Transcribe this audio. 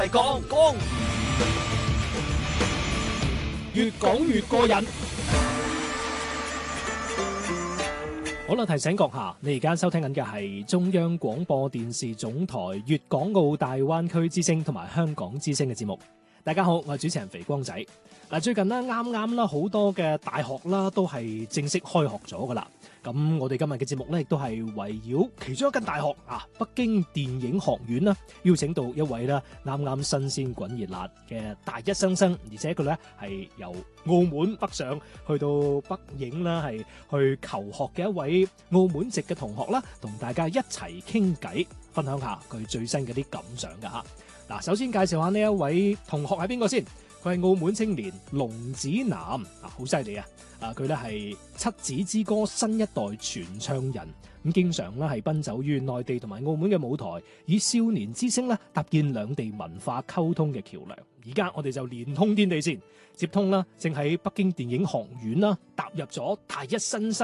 講，越講越過癮。好啦，提醒閣下，你而家收聽緊嘅係中央廣播電視總台粵港澳大灣區之聲同埋香港之聲嘅節目。大家好，我係主持人肥光仔。嗱，最近咧啱啱啦，好多嘅大學啦都係正式開學咗噶啦。咁我哋今日嘅節目咧，亦都係圍繞其中一間大學啊，北京電影學院啦，邀請到一位啦啱啱新鮮滾熱辣嘅大一新生，而且佢咧係由澳門北上去到北影啦，係去求學嘅一位澳門籍嘅同學啦，同大家一齊傾偈，分享下佢最新嘅啲感想噶吓。嗱，首先介紹下呢一位同學係邊個先？佢係澳門青年龍子南啊，好犀利啊！佢咧係七子之歌新一代傳唱人，咁經常咧係奔走於內地同埋澳門嘅舞台，以少年之聲咧搭建兩地文化溝通嘅橋梁。而家我哋就連通天地先，接通啦，正喺北京電影學院啦，踏入咗大一新生。